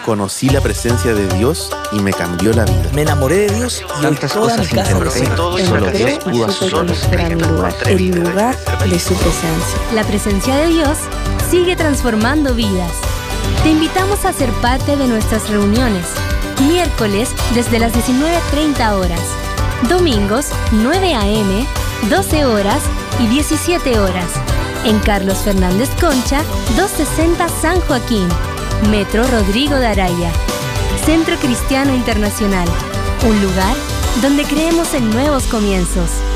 Conocí la presencia de Dios y me cambió la vida. Me enamoré de Dios y hoy toda mi casa lo sabe. Solo Dios pudo hacer mi lugar, el lugar de su presencia. La presencia de Dios sigue transformando vidas. Te invitamos a ser parte de nuestras reuniones. Miércoles desde las 19:30 horas. Domingos 9 a.m., 12 horas y 17 horas. En Carlos Fernández Concha, 260 San Joaquín. Metro Rodrigo de Araya. Centro Cristiano Internacional. Un lugar donde creemos en nuevos comienzos.